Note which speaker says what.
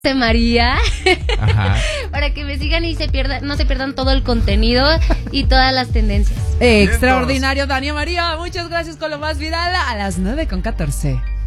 Speaker 1: María.
Speaker 2: Ajá.
Speaker 1: Para que me sigan y no se pierdan todo el contenido y todas las tendencias.
Speaker 3: Extraordinario, Dania María. Muchas gracias con lo más viral a las 9:14.